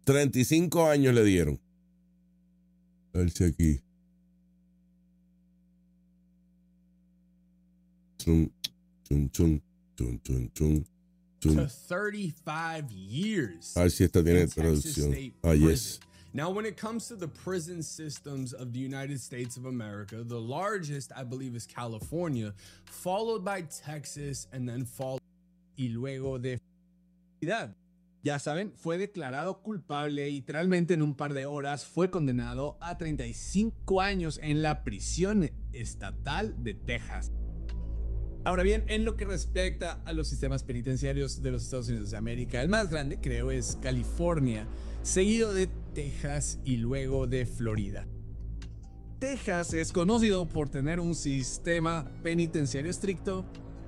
35 años le dieron. A ver si aquí. Chun, chun, chun, chun, chun, chun, chun. To 35 years. A ver si esta tiene in Texas traducción. State Ah, Prison. yes. Now, when it comes to the prison systems of the United States of America, the largest, I believe, is California, followed by Texas, and then followed. Y luego de... Ya saben, fue declarado culpable y literalmente en un par de horas fue condenado a 35 años en la prisión estatal de Texas. Ahora bien, en lo que respecta a los sistemas penitenciarios de los Estados Unidos de América, el más grande creo es California, seguido de Texas y luego de Florida. Texas es conocido por tener un sistema penitenciario estricto.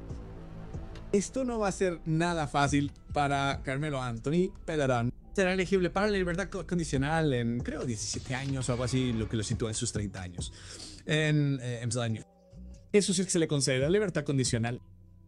Esto no va a ser nada fácil para Carmelo Anthony Pelarán. Será elegible para la libertad condicional en, creo, 17 años o algo así, lo que lo sitúa en sus 30 años. En Pennsylvania. Eso sí que se le concede la libertad condicional.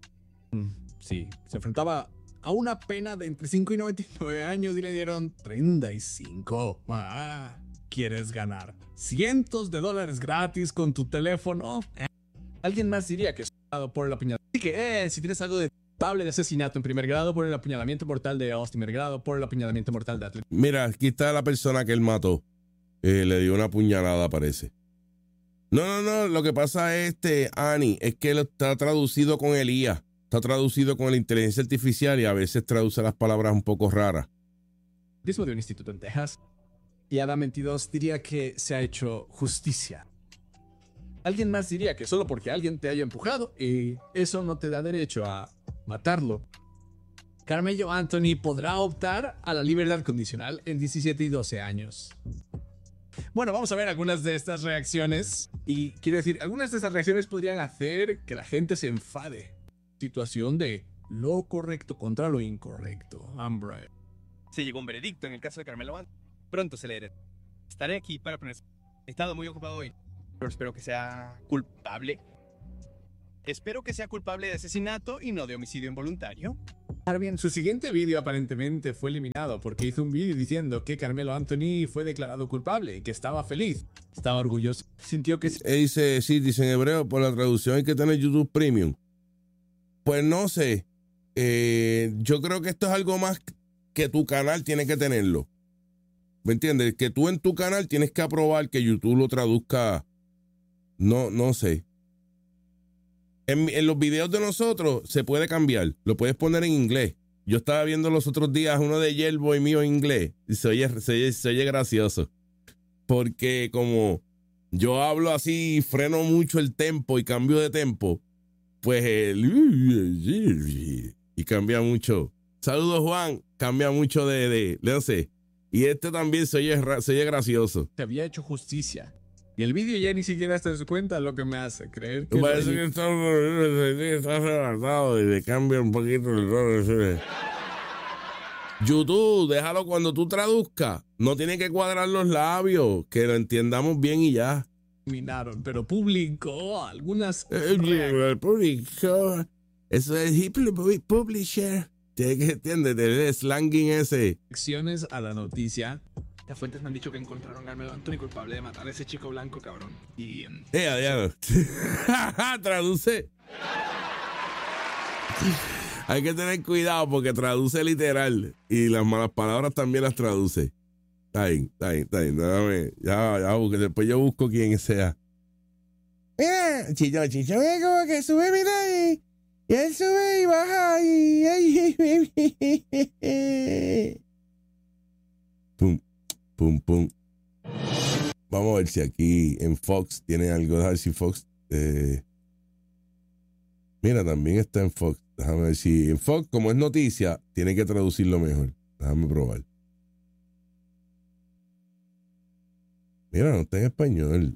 Sí, se enfrentaba a una pena de entre 5 y 99 años y le dieron 35. ¿Quieres ganar cientos de dólares gratis con tu teléfono? Alguien más diría que es por el apuñalamiento. Así que, si tienes algo de culpable de asesinato en primer grado, por el apuñalamiento mortal de Austin, primer grado, por el apuñalamiento mortal de Atlanta. Mira, aquí está la persona que él mató. Le dio una puñalada, parece. No. Lo que pasa es, Ani, es que él está traducido con el IA. Está traducido con la inteligencia artificial y a veces traduce las palabras un poco raras. Mismo de un instituto en Texas. Y Adam 22 diría que se ha hecho justicia. Alguien más diría que solo porque alguien te haya empujado y eso no te da derecho a matarlo. Carmelo Anthony podrá optar a la libertad condicional en 17 y 12 años. Bueno, vamos a ver algunas de estas reacciones. Y quiero decir, algunas de estas reacciones podrían hacer que la gente se enfade. Situación de lo correcto contra lo incorrecto. Hombre. Se llegó un veredicto en el caso de Carmelo Anthony. Pronto se leerá. Estaré aquí para poner... He estado muy ocupado hoy, pero espero que sea culpable. Espero que sea culpable de asesinato y no de homicidio involuntario. Ahora bien, su siguiente vídeo aparentemente fue eliminado porque hizo un vídeo diciendo que Carmelo Anthony fue declarado culpable y que estaba feliz, estaba orgulloso. Sintió que... Dice en hebreo, por la traducción hay que tener YouTube Premium. Pues no sé. Yo creo que esto es algo más que tu canal tiene que tenerlo. ¿Me entiendes? Que tú en tu canal tienes que aprobar que YouTube lo traduzca. No sé. En los videos de nosotros se puede cambiar. Lo puedes poner en inglés. Yo estaba viendo los otros días uno de Yelboy mío en inglés. Y se oye gracioso. Porque como yo hablo así, freno mucho el tempo y cambio de tempo, pues y cambia mucho. Saludos, Juan. Cambia mucho no sé. Y este también se oye gracioso. Se había hecho justicia. Y el vídeo ya ni siquiera está en su cuenta, lo que me hace creer que... Parece que está relatado y le cambia un poquito el rol. YouTube, déjalo cuando tú traduzcas. No tiene que cuadrar los labios, que lo entendamos bien y ya. Terminaron, pero publicó algunas... Publicó. Eso es publisher. Tiene que entender el slanging ese. Reacciones a la noticia. Las fuentes me han dicho que encontraron a Carmelo Anthony culpable de matar a ese chico blanco, cabrón. Y... Diablo. Traduce. Hay que tener cuidado porque traduce literal. Y las malas palabras también las traduce. Está bien. Déjame, ya, porque después yo busco quién sea. Mira, Chicho es como que sube, mira, y él sube y baja y... Pum. Vamos a ver si aquí en Fox tiene algo. Déjame ver si Fox... Mira, también está en Fox. Déjame ver si en Fox, como es noticia, tiene que traducirlo mejor. Déjame probar. Mira, no está en español.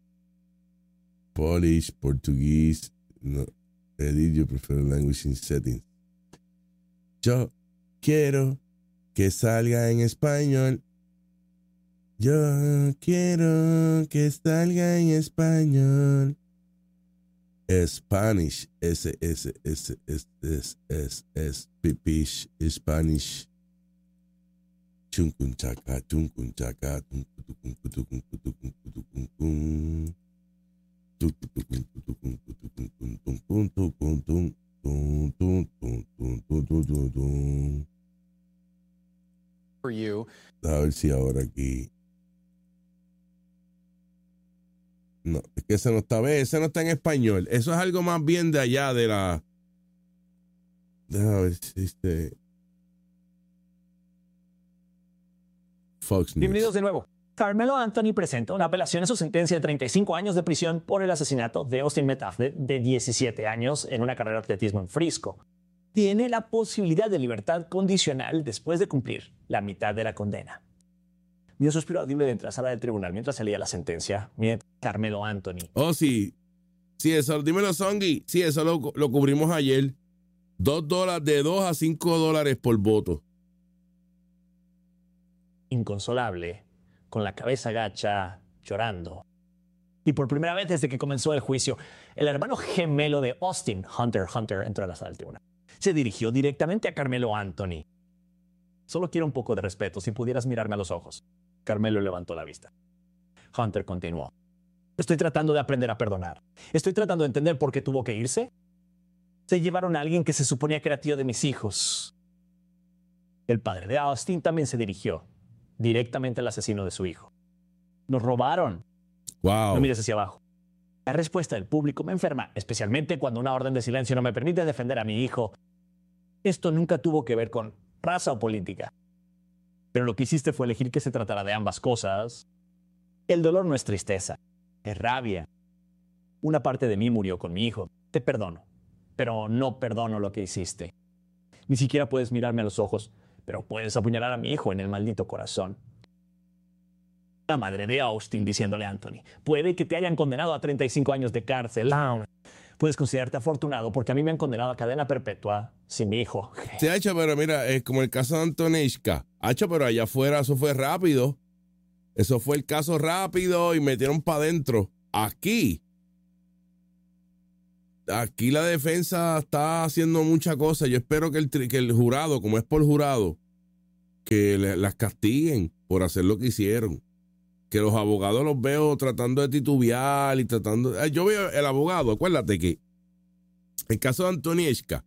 Polish, Portuguese. No. Edit your preferred language in settings. Yo quiero que salga en español. Yo quiero que salga en español. Spanish. Pipish, Spanish. Chuncun chaca, chuncun chaca, tuncun, tucun, tucun, tucun, tucun. For you. A ver si ahora aquí. No, es que ese no está, ese no está en español. Eso es algo más bien de allá de la. Déjame ver si Fox News. Bienvenidos de nuevo. Carmelo Anthony presenta una apelación a su sentencia de 35 años de prisión por el asesinato de Austin Metcalfe, de 17 años, en una carrera de atletismo en Frisco. Tiene la posibilidad de libertad condicional después de cumplir la mitad de la condena. Dio suspiro audible de la sala del tribunal mientras se leía la sentencia. Miren, Carmelo Anthony. Oh, sí. Sí, eso, dímelo, Songi. Sí, eso lo cubrimos ayer. $2, de $2 a $5 por voto. Inconsolable, con la cabeza gacha, llorando. Y por primera vez desde que comenzó el juicio, el hermano gemelo de Austin, Hunter, entró a la sala del tribunal. Se dirigió directamente a Carmelo Anthony. Solo quiero un poco de respeto, si pudieras mirarme a los ojos. Carmelo levantó la vista. Hunter continuó. Estoy tratando de aprender a perdonar. Estoy tratando de entender por qué tuvo que irse. Se llevaron a alguien que se suponía que era tío de mis hijos. El padre de Austin también se dirigió directamente al asesino de su hijo. Nos robaron. Wow. No mires hacia abajo. La respuesta del público me enferma, especialmente cuando una orden de silencio no me permite defender a mi hijo. Esto nunca tuvo que ver con raza o política. Pero lo que hiciste fue elegir que se tratara de ambas cosas. El dolor no es tristeza, es rabia. Una parte de mí murió con mi hijo. Te perdono, pero no perdono lo que hiciste. Ni siquiera puedes mirarme a los ojos, pero puedes apuñalar a mi hijo en el maldito corazón. La madre de Austin diciéndole a Anthony, puede que te hayan condenado a 35 años de cárcel. Puedes considerarte afortunado porque a mí me han condenado a cadena perpetua sin mi hijo. Sí, Hacho, pero mira, es como el caso de Antonishka. Hacho, pero allá afuera eso fue rápido. Eso fue el caso rápido y metieron para adentro. Aquí la defensa está haciendo mucha cosa. Yo espero que el jurado, como es por jurado, que las castiguen por hacer lo que hicieron. Que los abogados los veo tratando de titubear y tratando... Yo veo el abogado, acuérdate que el caso de Antonieshka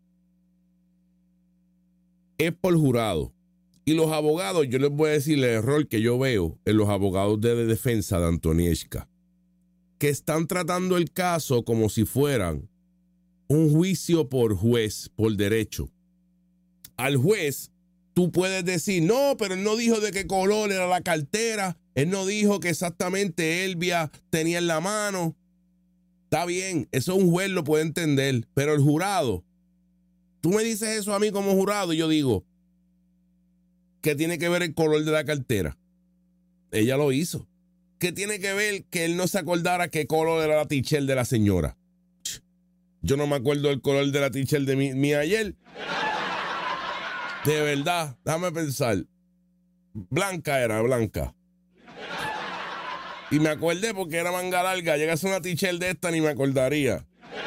es por jurado. Y los abogados, yo les voy a decir el error que yo veo en los abogados de defensa de Antonieshka, que están tratando el caso como si fueran un juicio por juez, por derecho. Al juez, tú puedes decir, no, pero él no dijo de qué color era la cartera. Él no dijo que exactamente Elvia tenía en la mano. Está bien, eso un juez lo puede entender. Pero el jurado, tú me dices eso a mí como jurado y yo digo, ¿qué tiene que ver el color de la cartera? Ella lo hizo. ¿Qué tiene que ver que él no se acordara qué color era la t-shirt de la señora? Yo no me acuerdo del color de la t-shirt de mí ayer. De verdad, déjame pensar. Blanca era, blanca. Y me acordé porque era manga larga. Llegase una t-shirt de esta ni me acordaría.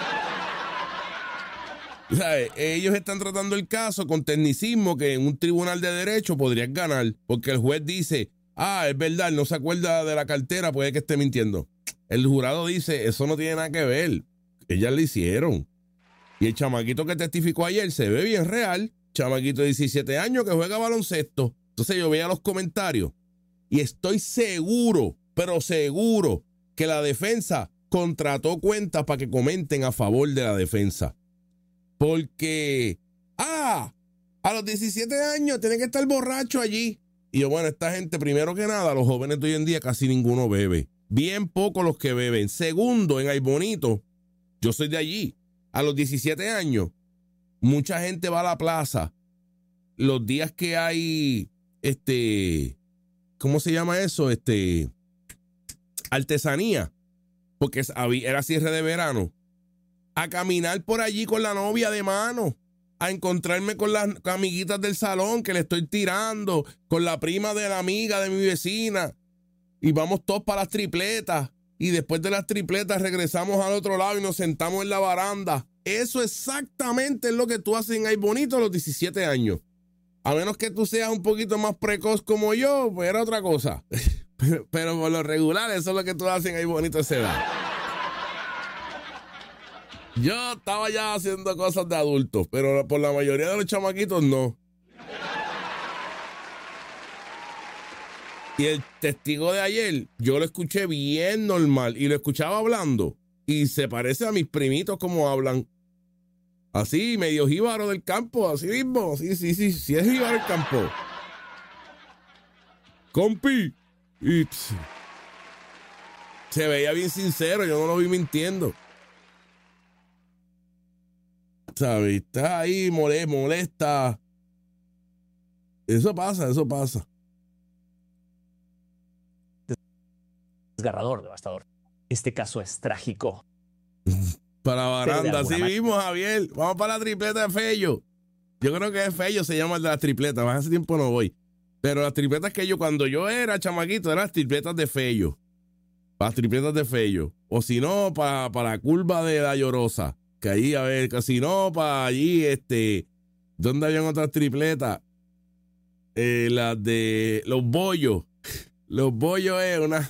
¿Sabes? Ellos están tratando el caso con tecnicismo que en un tribunal de derecho podrían ganar. Porque el juez dice, es verdad, no se acuerda de la cartera, puede que esté mintiendo. El jurado dice, eso no tiene nada que ver. Ellas le hicieron. Y el chamaquito que testificó ayer se ve bien real. Chamaquito de 17 años que juega baloncesto. Entonces yo veía los comentarios y estoy seguro, pero seguro, que la defensa contrató cuentas para que comenten a favor de la defensa. Porque, a los 17 años tiene que estar borracho allí. Y yo, bueno, esta gente, primero que nada, los jóvenes de hoy en día casi ninguno bebe. Bien pocos los que beben. Segundo, en Ay Bonito, yo soy de allí. A los 17 años, mucha gente va a la plaza. Los días que hay, ¿cómo se llama eso? Artesanía, porque era cierre de verano, a caminar por allí con la novia de mano, a encontrarme con las amiguitas del salón que le estoy tirando, con la prima de la amiga de mi vecina, y vamos todos para las tripletas, y después de las tripletas regresamos al otro lado y nos sentamos en la baranda. Eso exactamente es lo que tú haces en Ay Bonito a los 17 años. A menos que tú seas un poquito más precoz como yo, pues era otra cosa. Pero por lo regular, eso es lo que tú hacen ahí bonito a esa edad. Yo estaba ya haciendo cosas de adultos, pero por la mayoría de los chamaquitos no. Y el testigo de ayer, yo lo escuché bien normal y lo escuchaba hablando. Y se parece a mis primitos como hablan. Así, medio jíbaro del campo, así mismo. Sí, es jíbaro del campo. Compi. Y se veía bien sincero, yo no lo vi mintiendo. ¿Sabes? Está ahí, molesta. Eso pasa. Desgarrador, devastador. Este caso es trágico. Para baranda, así manera. mismo, Javier. Vamos para la tripleta de Fello. Yo creo que es Fello, se llama el de las tripletas. Más hace tiempo no voy. Pero las tripletas que cuando yo era chamaquito, eran las tripletas de Fello. Las tripletas de Fello. O si no, para la curva de La Llorosa. Que ahí, a ver, que si no, para allí, ¿dónde habían otras tripletas? Las de Los Bollos. Los Bollos es una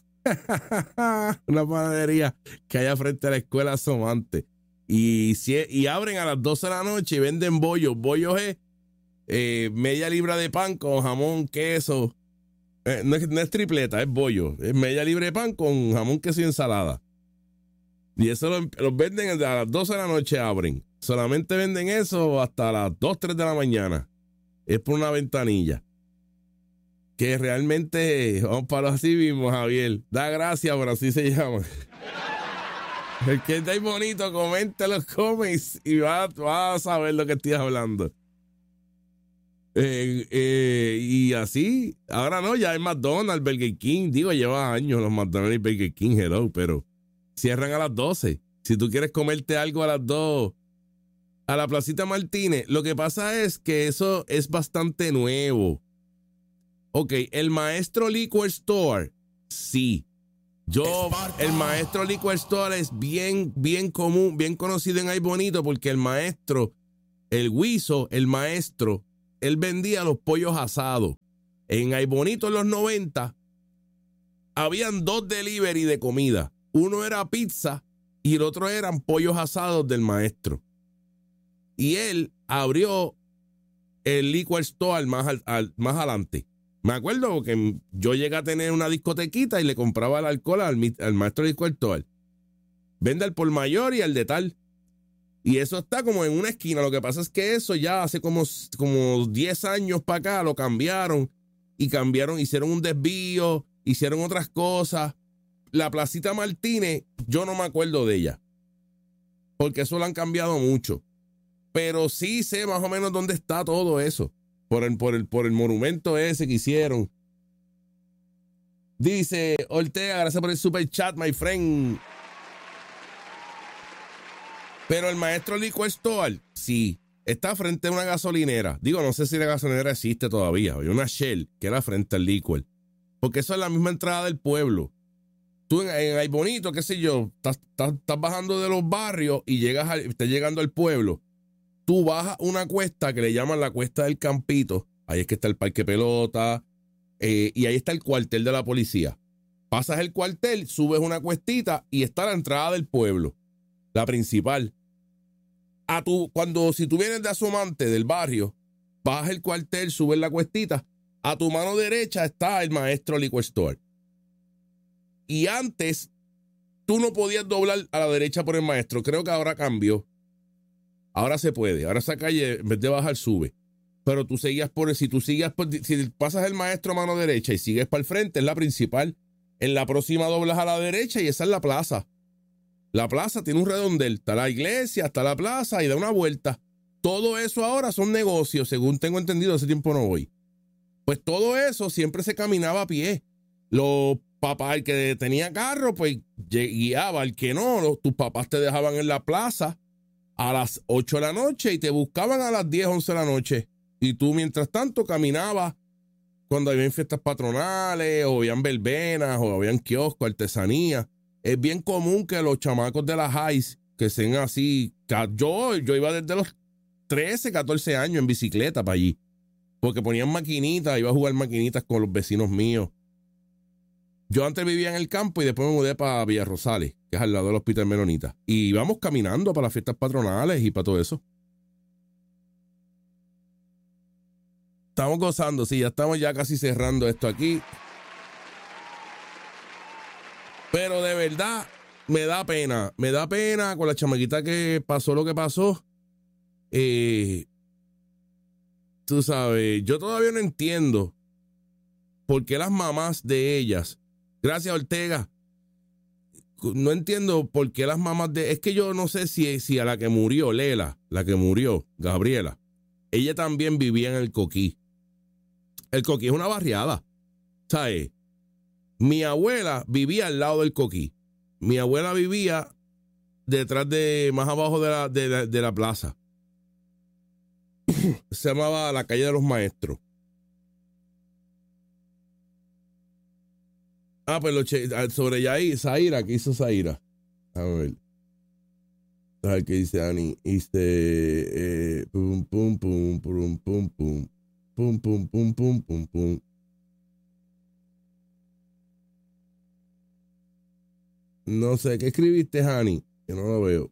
panadería que hay al frente de la escuela Somante. Y abren a las 12 de la noche y venden bollos. Bollos es media libra de pan con jamón, queso. No es tripleta, es bollo. Es media libra de pan con jamón, queso y ensalada. Y eso los venden a las 12 de la noche, abren. Solamente venden eso hasta las 2, 3 de la mañana. Es por una ventanilla. Que realmente, vamos para así mismo, Javier. Da gracias, pero así se llama. El que está ahí bonito, comenta los comments y va a saber lo que estoy hablando. Y así, ahora no, ya hay McDonald's, Burger King. Digo, lleva años los McDonald's y Burger King, hello, pero cierran a las 12. Si tú quieres comerte algo a las 2, a la Placita Martínez, lo que pasa es que eso es bastante nuevo. Ok, el Maestro Liquor Store, sí. El Maestro Liquor Store es bien común, bien conocido en Ay Bonito, porque el maestro, el Guiso, el maestro, él vendía los pollos asados. En Ay Bonito en los 90, habían 2 delivery de comida. Uno era pizza y el otro eran pollos asados del maestro. Y él abrió el Liquor Store más adelante. Me acuerdo que yo llegué a tener una discotequita y le compraba el alcohol al maestro Liquor Store. Vende al por mayor y al de tal. Y eso está como en una esquina. Lo que pasa es que eso ya hace como 10 años para acá lo cambiaron. Hicieron un desvío, hicieron otras cosas. La Placita Martínez, yo no me acuerdo de ella. Porque eso lo han cambiado mucho. Pero sí sé más o menos dónde está todo eso. Por el monumento ese que hicieron. Dice Ortega, gracias por el super chat, my friend. Pero el maestro Liquor Store, sí, está frente a una gasolinera. Digo, no sé si la gasolinera existe todavía. Hay una Shell que era frente al Liquor. Porque eso es la misma entrada del pueblo. Tú en Ay Bonito, qué sé yo, estás bajando de los barrios y estás llegando al pueblo. Tú bajas una cuesta que le llaman la Cuesta del Campito. Ahí es que está el parque pelota. Y ahí está el cuartel de la policía. Pasas el cuartel, subes una cuestita y está la entrada del pueblo. La principal. Si tú vienes de Asomante, del barrio, bajas el cuartel, subes la cuestita. A tu mano derecha está el Maestro Liquor Store. Y antes, tú no podías doblar a la derecha por el maestro. Creo que ahora cambió. Ahora se puede. Ahora esa calle, en vez de bajar, sube. Pero tú si pasas el maestro a mano derecha y sigues para el frente, es la principal. En la próxima doblas a la derecha y esa es la plaza. La plaza tiene un redondel. Está la iglesia, está la plaza y da una vuelta. Todo eso ahora son negocios, según tengo entendido, hace tiempo no voy. Pues todo eso siempre se caminaba a pie. Los papás, el que tenía carro, pues guiaba. El que no, tus papás te dejaban en la plaza a las 8 de la noche y te buscaban a las 10, 11 de la noche. Y tú, mientras tanto, caminabas cuando habían fiestas patronales, o habían verbenas, o habían kioscos, artesanía. Es bien común que los chamacos de las highs, que sean así, yo iba desde los 13, 14 años en bicicleta para allí. Porque ponían maquinitas, iba a jugar maquinitas con los vecinos míos. Yo antes vivía en el campo y después me mudé para Villa Rosales, que es al lado del Hospital Menonita. Y íbamos caminando para las fiestas patronales y para todo eso. Estamos gozando, sí, ya estamos ya casi cerrando esto aquí. Pero de verdad, me da pena con la chamaquita que pasó lo que pasó. Tú sabes, yo todavía no entiendo por qué las mamás de ellas, gracias Ortega, no entiendo por qué las mamás de, es que yo no sé si a la que murió, Lela, la que murió, Gabriela, ella también vivía en el Coquí. El Coquí es una barriada, ¿sabes? Mi abuela vivía al lado del Coquí. Mi abuela vivía detrás de, más abajo de la plaza. Se llamaba la calle de los Maestros. Pues sobre Zaira, ¿qué hizo Zaira? A ver. A ver qué dice Ani. Dice pum, pum, pum, pum, pum, pum. Pum, pum, pum, pum, pum, pum. No sé, ¿qué escribiste, Hani? Que no lo veo.